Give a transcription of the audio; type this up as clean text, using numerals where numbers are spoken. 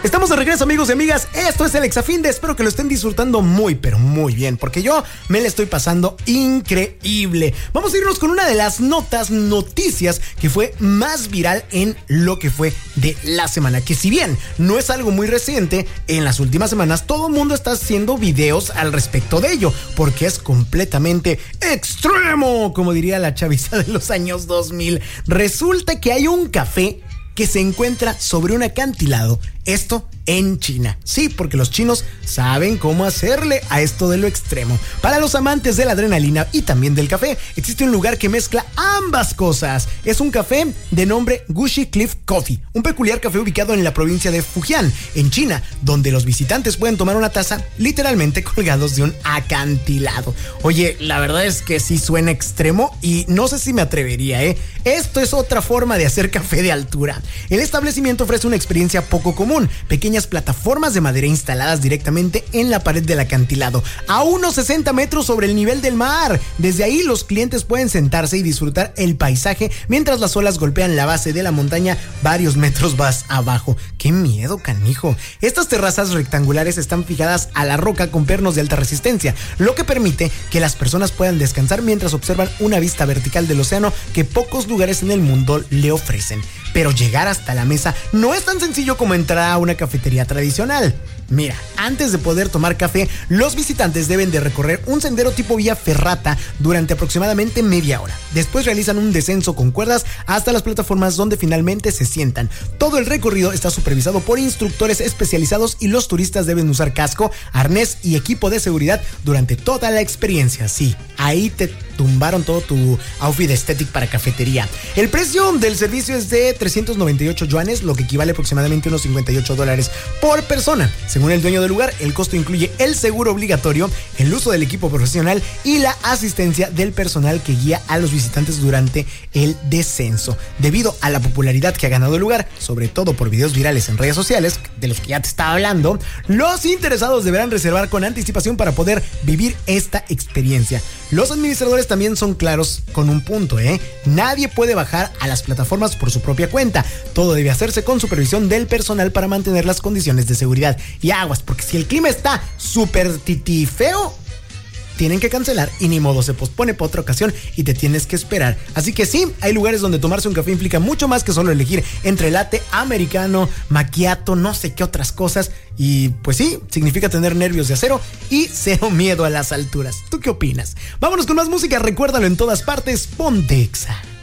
Estamos de regreso, amigos y amigas. Esto es el Exafinde. Espero que lo estén disfrutando muy, pero muy bien, porque yo me la estoy pasando increíble. Vamos a irnos con una de las noticias que fue más viral en lo que fue de la semana. Que si bien no es algo muy reciente, en las últimas semanas todo el mundo está haciendo videos al respecto de ello, porque es completamente extremo, como diría la chaviza de los años 2000. Resulta que hay un café que se encuentra sobre un acantilado, esto en China. Sí, porque los chinos saben cómo hacerle a esto de lo extremo. Para los amantes de la adrenalina y también del café, existe un lugar que mezcla ambas cosas. Es un café de nombre Gushi Cliff Coffee, un peculiar café ubicado en la provincia de Fujian, en China, donde los visitantes pueden tomar una taza literalmente colgados de un acantilado. Oye, la verdad es que sí suena extremo y no sé si me atrevería, ¿eh? Esto es otra forma de hacer café de altura. El establecimiento ofrece una experiencia poco común, pequeñas plataformas de madera instaladas directamente en la pared del acantilado, a unos 60 metros sobre el nivel del mar. Desde ahí los clientes pueden sentarse y disfrutar el paisaje mientras las olas golpean la base de la montaña varios metros más abajo. ¡Qué miedo, canijo! Estas terrazas rectangulares están fijadas a la roca con pernos de alta resistencia, lo que permite que las personas puedan descansar mientras observan una vista vertical del océano que pocos lugares en el mundo le ofrecen. Pero llegar hasta la mesa no es tan sencillo como entrar a una cafetería tradicional. Mira, antes de poder tomar café, los visitantes deben de recorrer un sendero tipo vía ferrata durante aproximadamente media hora. Después realizan un descenso con cuerdas hasta las plataformas donde finalmente se sientan. Todo el recorrido está supervisado por instructores especializados y los turistas deben usar casco, arnés y equipo de seguridad durante toda la experiencia. Sí, ahí te tumbaron todo tu outfit estético para cafetería. El precio del servicio es de 398 yuanes, lo que equivale aproximadamente a unos $58 por persona. Según el dueño del lugar, el costo incluye el seguro obligatorio, el uso del equipo profesional y la asistencia del personal que guía a los visitantes durante el descenso. Debido a la popularidad que ha ganado el lugar, sobre todo por videos virales en redes sociales, de los que ya te estaba hablando, los interesados deberán reservar con anticipación para poder vivir esta experiencia. Los administradores también son claros con un punto, Nadie puede bajar a las plataformas por su propia cuenta. Todo debe hacerse con supervisión del personal para mantener las condiciones de seguridad. Y aguas, porque si el clima está súper feo, tienen que cancelar y ni modo, se pospone para otra ocasión y te tienes que esperar. Así que sí, hay lugares donde tomarse un café implica mucho más que solo elegir entre latte, americano, macchiato, no sé qué otras cosas. Y pues sí, significa tener nervios de acero y cero miedo a las alturas. ¿Tú qué opinas? Vámonos con más música, recuérdalo en todas partes, ponte Exa.